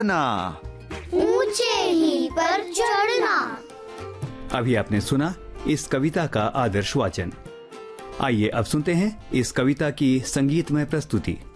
ना ऊंचे ही पर चढ़ना। अभी आपने सुना इस कविता का आदर्श वाचन। आइए अब सुनते हैं इस कविता की संगीतमय प्रस्तुति।